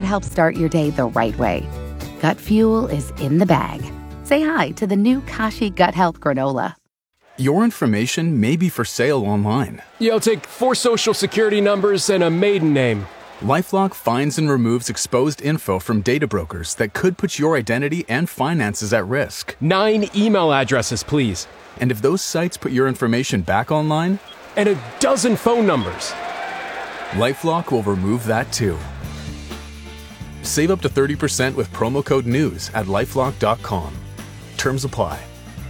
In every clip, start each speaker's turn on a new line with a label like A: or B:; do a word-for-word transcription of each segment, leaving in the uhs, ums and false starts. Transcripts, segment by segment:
A: help start your day the right way. Gut Fuel is in the bag. Say hi to the new Kashi Gut Health Granola.
B: Your information may be for sale online.
C: Yeah, I'll take four social security numbers and a maiden name.
B: LifeLock finds and removes exposed info from data brokers that could put your identity and finances at risk.
C: Nine email addresses, please.
B: And if those sites put your information back online?
C: And a dozen phone numbers.
B: LifeLock will remove that too. Save up to thirty percent with promo code NEWS at lifelock dot com. Terms apply.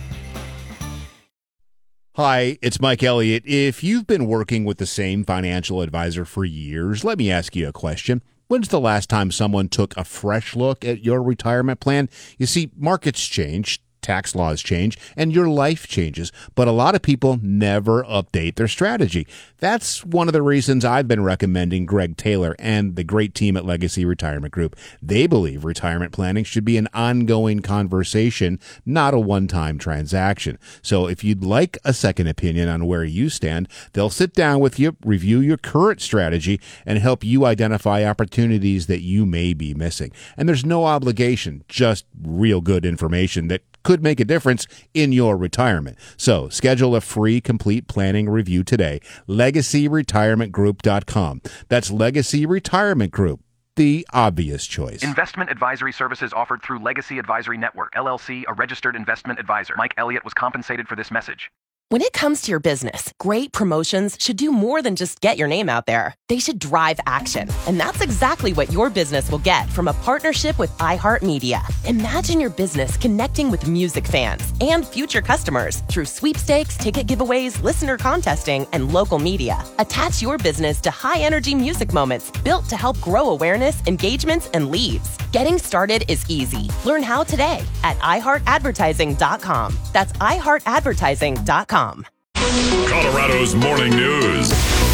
D: Hi, it's Mike Elliott. If you've been working with the same financial advisor for years, let me ask you a question. When's the last time someone took a fresh look at your retirement plan? You see, markets change, tax laws change, and your life changes, but a lot of people never update their strategy. That's one of the reasons I've been recommending Greg Taylor and the great team at Legacy Retirement Group. They believe retirement planning should be an ongoing conversation, not a one-time transaction. So if you'd like a second opinion on where you stand, they'll sit down with you, review your current strategy, and help you identify opportunities that you may be missing. And there's no obligation, just real good information that could make a difference in your retirement. So schedule a free complete planning review today. legacy retirement group dot com. That's Legacy Retirement Group, the obvious choice.
E: Investment advisory services offered through Legacy Advisory Network, L L C, a registered investment advisor. Mike Elliott was compensated for this message.
F: When it comes to your business, great promotions should do more than just get your name out there. They should drive action. And that's exactly what your business will get from a partnership with iHeartMedia. Imagine your business connecting with music fans and future customers through sweepstakes, ticket giveaways, listener contesting, and local media. Attach your business to high-energy music moments built to help grow awareness, engagements, and leads. Getting started is easy. Learn how today at i heart advertising dot com. That's i heart advertising dot com.
G: Colorado's Morning News.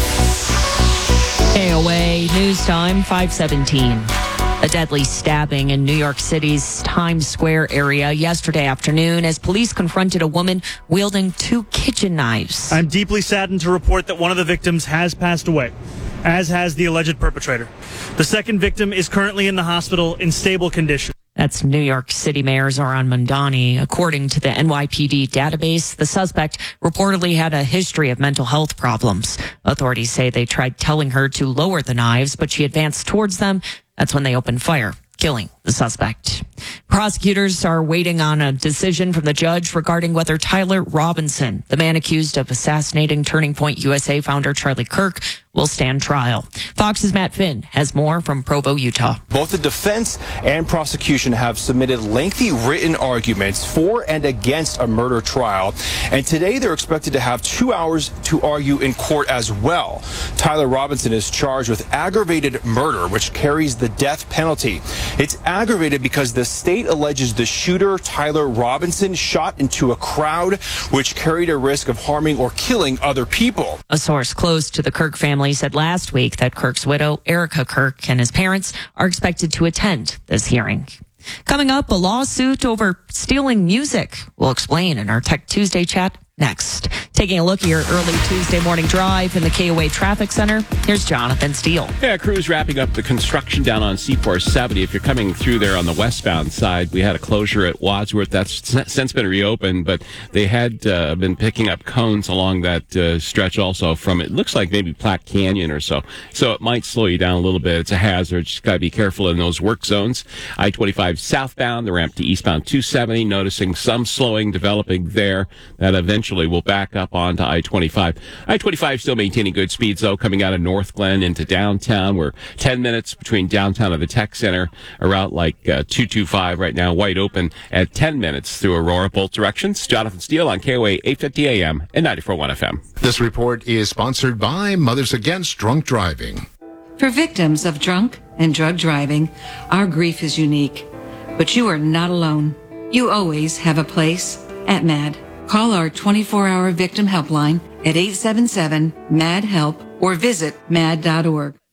H: K O A News Time, five seventeen. A deadly stabbing in New York City's Times Square area yesterday afternoon as police confronted a woman wielding two kitchen knives.
I: I'm deeply saddened to report that one of the victims has passed away, as has the alleged perpetrator. The second victim is currently in the hospital in stable condition.
H: That's New York City Mayor Zohran Mamdani. According to the N Y P D database, the suspect reportedly had a history of mental health problems. Authorities say they tried telling her to lower the knives, but she advanced towards them. That's when they opened fire, killing the suspect. Prosecutors are waiting on a decision from the judge regarding whether Tyler Robinson, the man accused of assassinating Turning Point U S A founder Charlie Kirk, will stand trial. Fox's Matt Finn has more from Provo, Utah.
J: Both the defense and prosecution have submitted lengthy written arguments for and against a murder trial. And today they're expected to have two hours to argue in court as well. Tyler Robinson is charged with aggravated murder, which carries the death penalty. It's aggravated because the state alleges the shooter, Tyler Robinson, shot into a crowd, which carried a risk of harming or killing other people.
H: A source close to the Kirk family said last week that Kirk's widow, Erica Kirk, and his parents are expected to attend this hearing. Coming up, a lawsuit over stealing music. We'll explain in our Tech Tuesday chat next. Taking a look at your early Tuesday morning drive in the K O A Traffic Center, here's Jonathan Steele.
K: Yeah, crews wrapping up the construction down on C four seventy. If you're coming through there on the westbound side, we had a closure at Wadsworth. That's since been reopened, but they had uh, been picking up cones along that uh, stretch also from, it looks like maybe Platte Canyon or so. So it might slow you down a little bit. It's a hazard. Just got to be careful in those work zones. I twenty-five southbound, the ramp to eastbound two seventy, noticing some slowing developing there. That eventually will back up onto I twenty-five. I twenty-five still maintaining good speeds, though, coming out of North Glen into downtown. We're ten minutes between downtown and the Tech Center. A route like uh, two twenty-five right now, wide open at ten minutes through Aurora, both directions. Jonathan Steele on K O A eight fifty A M and ninety-four point one F M.
L: This report is sponsored by Mothers Against Drunk Driving.
M: For victims of drunk and drug driving, our grief is unique. But you are not alone. You always have a place at MAD. Call our twenty-four hour victim helpline at eight seven seven, M A D, HELP or visit mad dot org.